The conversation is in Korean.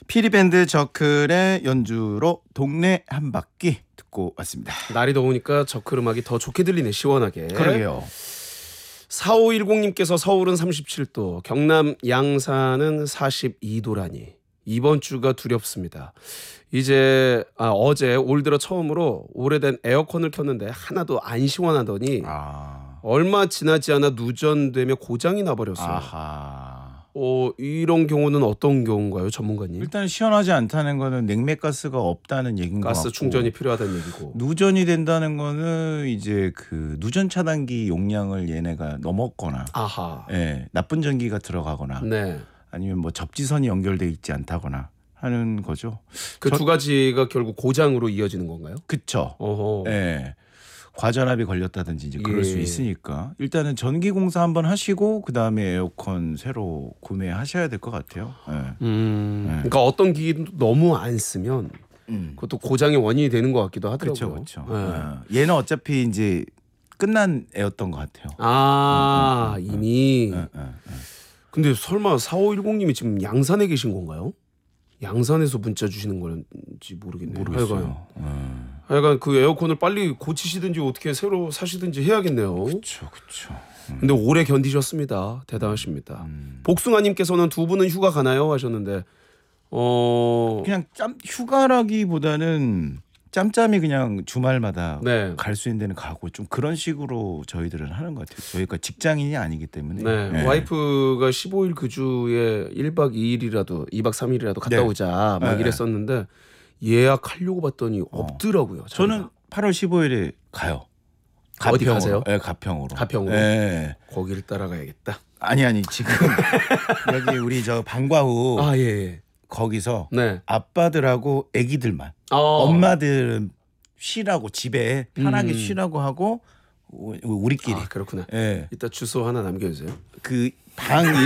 피리밴드 저클의 연주로 동네 한 바퀴 듣고 왔습니다. 날이 더우니까 저클 음악이 더 좋게 들리네. 시원하게. 그러게요. 4510님께서 서울은 37도, 경남 양산은 42도라니 이번 주가 두렵습니다. 어제 올 들어 처음으로 오래된 에어컨을 켰는데 하나도 안 시원하더니 얼마 지나지 않아 누전되며 고장이 나버렸어요. 아하. 이런 경우는 어떤 경우인가요, 전문가님? 일단 시원하지 않다는 거는 냉매가스가 없다는 얘기인 것 같고, 가스 충전이 필요하다는 얘기고. 누전이 된다는 거는 이제 그 누전 차단기 용량을 얘네가 넘었거나, 아하. 예, 나쁜 전기가 들어가거나, 네. 아니면 뭐 접지선이 연결돼 있지 않다거나 하는 거죠. 그 두 가지가 결국 고장으로 이어지는 건가요? 그쵸. 어허. 예. 과전압이 걸렸다든지 이제 그럴 예. 수 있으니까 일단은 전기 공사 한번 하시고 그 다음에 에어컨 새로 구매하셔야 될 것 같아요. 예. 그러니까 어떤 기기도 너무 안 쓰면 그것도 고장의 원인이 되는 것 같기도 하더라고요. 그렇죠. 예. 얘는 어차피 이제 끝난 애였던 것 같아요. 이미. 예. 근데 설마 4510님이 지금 양산에 계신 건가요? 양산에서 문자 주시는 건지 모르겠네요. 모르겠어요. 하여간 그 에어컨을 빨리 고치시든지 어떻게 새로 사시든지 해야겠네요. 그렇죠. 근데 오래 견디셨습니다. 대단하십니다. 복숭아님께서는 두 분은 휴가 가나요? 하셨는데 그냥 휴가라기보다는 짬짬이 그냥 주말마다 네. 갈 수 있는 데는 가고 좀 그런 식으로 저희들은 하는 것 같아요. 저희가 직장인이 아니기 때문에. 네. 네. 와이프가 15일 그 주에 1박 2일이라도 2박 3일이라도 갔다 네. 오자 막 네. 이랬었는데 예약하려고 봤더니 없더라고요. 저는 8월 15일에 가요. 어디 가세요? 네, 가평으로. 가평으로. 네. 거기를 따라가야겠다. 아니 지금 여기 우리 저 방과후 예. 거기서 네. 아빠들하고 아기들만 엄마들은 쉬라고 집에 편하게 쉬라고 하고 우리끼리. 그렇구나. 예. 이따 주소 하나 남겨주세요. 그 방